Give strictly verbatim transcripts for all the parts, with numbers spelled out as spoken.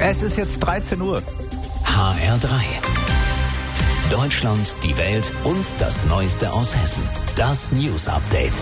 Es ist jetzt dreizehn Uhr. H R drei. Deutschland, die Welt und das Neueste aus Hessen. Das News Update.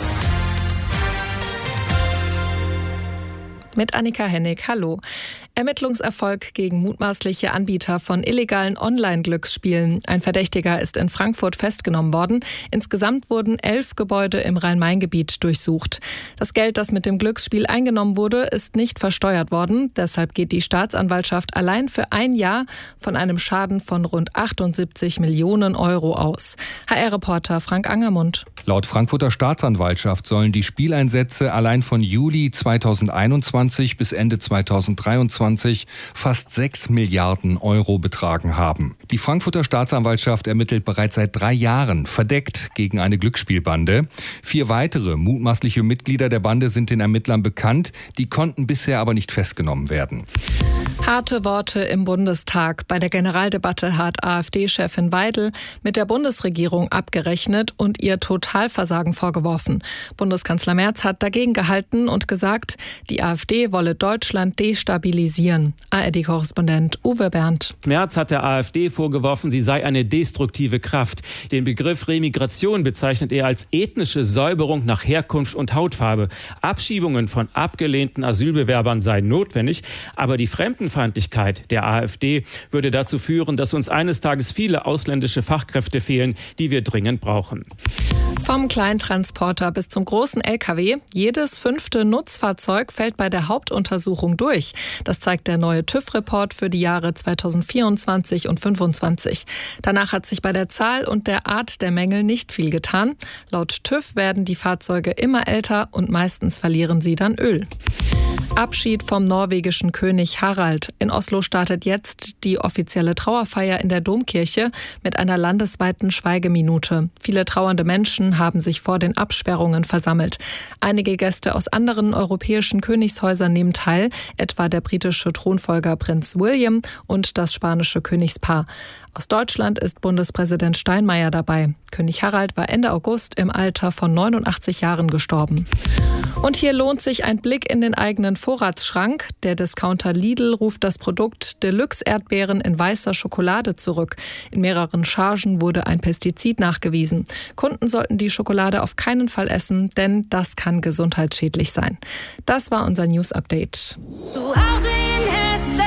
Mit Annika Hennig, hallo. Ermittlungserfolg gegen mutmaßliche Anbieter von illegalen Online-Glücksspielen. Ein Verdächtiger ist in Frankfurt festgenommen worden. Insgesamt wurden elf Gebäude im Rhein-Main-Gebiet durchsucht. Das Geld, das mit dem Glücksspiel eingenommen wurde, ist nicht versteuert worden. Deshalb geht die Staatsanwaltschaft allein für ein Jahr von einem Schaden von rund achtundsiebzig Millionen Euro aus. H R-Reporter Frank Angermund. Laut Frankfurter Staatsanwaltschaft sollen die Spieleinsätze allein von Juli zweitausendeinundzwanzig bis Ende zweitausenddreiundzwanzig fast sechs Milliarden Euro betragen haben. Die Frankfurter Staatsanwaltschaft ermittelt bereits seit drei Jahren verdeckt gegen eine Glücksspielbande. Vier weitere mutmaßliche Mitglieder der Bande sind den Ermittlern bekannt, die konnten bisher aber nicht festgenommen werden. Harte Worte im Bundestag. Bei der Generaldebatte hat AfD-Chefin Weidel mit der Bundesregierung abgerechnet und ihr Totalversagen vorgeworfen. Bundeskanzler Merz hat dagegen gehalten und gesagt, die AfD wolle Deutschland destabilisieren. A R D-Korrespondent Uwe Berndt. Merz hat der AfD vorgeworfen, sie sei eine destruktive Kraft. Den Begriff Remigration bezeichnet er als ethnische Säuberung nach Herkunft und Hautfarbe. Abschiebungen von abgelehnten Asylbewerbern seien notwendig, aber die Fremdenfeindlichkeit der AfD würde dazu führen, dass uns eines Tages viele ausländische Fachkräfte fehlen, die wir dringend brauchen. Vom Kleintransporter bis zum großen L K W, jedes fünfte Nutzfahrzeug fällt bei der Hauptuntersuchung durch. Das zeigt der neue TÜV-Report für die Jahre zweitausendvierundzwanzig und fünfundzwanzig. Danach hat sich bei der Zahl und der Art der Mängel nicht viel getan. Laut TÜV werden die Fahrzeuge immer älter und meistens verlieren sie dann Öl. Abschied vom norwegischen König Harald. In Oslo startet jetzt die offizielle Trauerfeier in der Domkirche mit einer landesweiten Schweigeminute. Viele trauernde Menschen haben sich vor den Absperrungen versammelt. Einige Gäste aus anderen europäischen Königshäusern nehmen teil, etwa der britische Thronfolger Prinz William und das spanische Königspaar. Aus Deutschland ist Bundespräsident Steinmeier dabei. König Harald war Ende August im Alter von neunundachtzig Jahren gestorben. Und hier lohnt sich ein Blick in den eigenen Vorratsschrank. Der Discounter Lidl ruft das Produkt Deluxe Erdbeeren in weißer Schokolade zurück. In mehreren Chargen wurde ein Pestizid nachgewiesen. Kunden sollten die Schokolade auf keinen Fall essen, denn das kann gesundheitsschädlich sein. Das war unser News Update. Zu Hause in Hessen.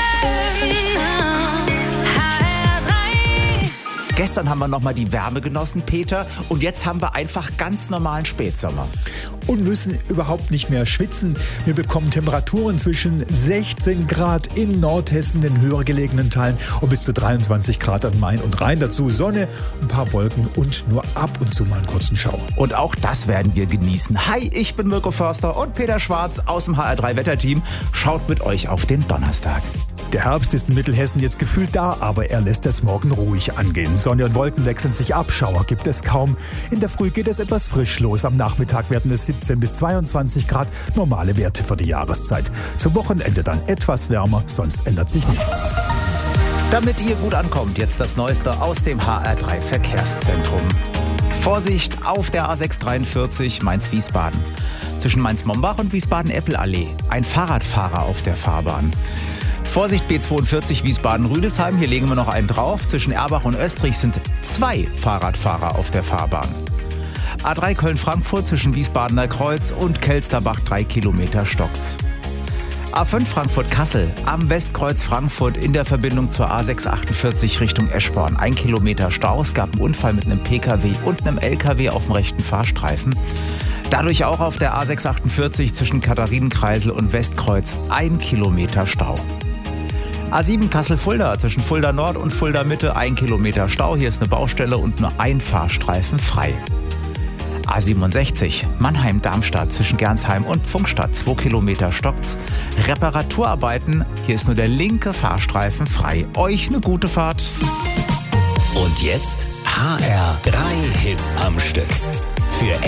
Gestern haben wir noch mal die Wärme genossen, Peter, und jetzt haben wir einfach ganz normalen Spätsommer. Und müssen überhaupt nicht mehr schwitzen. Wir bekommen Temperaturen zwischen sechzehn Grad in Nordhessen, den höher gelegenen Teilen, und bis zu dreiundzwanzig Grad an Main und Rhein. Dazu Sonne, ein paar Wolken und nur ab und zu mal einen kurzen Schauer. Und auch das werden wir genießen. Hi, ich bin Mirko Förster und Peter Schwarz aus dem H R drei Wetterteam schaut mit euch auf den Donnerstag. Der Herbst ist in Mittelhessen jetzt gefühlt da, aber er lässt es morgen ruhig angehen. Sonne und Wolken wechseln sich ab, Schauer gibt es kaum. In der Früh geht es etwas frisch los. Am Nachmittag werden es siebzehn bis zweiundzwanzig Grad, normale Werte für die Jahreszeit. Zum Wochenende dann etwas wärmer, sonst ändert sich nichts. Damit ihr gut ankommt, jetzt das Neueste aus dem H R drei Verkehrszentrum. Vorsicht auf der A sechs dreiundvierzig Mainz-Wiesbaden. Zwischen Mainz-Mombach und Wiesbaden-Eppelallee. Ein Fahrradfahrer auf der Fahrbahn. Vorsicht B zweiundvierzig Wiesbaden-Rüdesheim, hier legen wir noch einen drauf. Zwischen Erbach und Österreich sind zwei Fahrradfahrer auf der Fahrbahn. A drei Köln-Frankfurt zwischen Wiesbadener Kreuz und Kelsterbach drei Kilometer stockt's. A fünf Frankfurt-Kassel am Westkreuz Frankfurt in der Verbindung zur A sechs achtundvierzig Richtung Eschborn. Ein Kilometer Stau, es gab einen Unfall mit einem P K W und einem L K W auf dem rechten Fahrstreifen. Dadurch auch auf der A sechs achtundvierzig zwischen Katharinenkreisel und Westkreuz ein Kilometer Stau. A sieben Kassel-Fulda zwischen Fulda Nord und Fulda Mitte ein Kilometer Stau. Hier ist eine Baustelle und nur ein Fahrstreifen frei. A siebenundsechzig Mannheim-Darmstadt zwischen Gernsheim und Pfungstadt zwei Kilometer stockt's. Reparaturarbeiten, hier ist nur der linke Fahrstreifen frei. Euch eine gute Fahrt. Und jetzt H R drei Hits am Stück. Für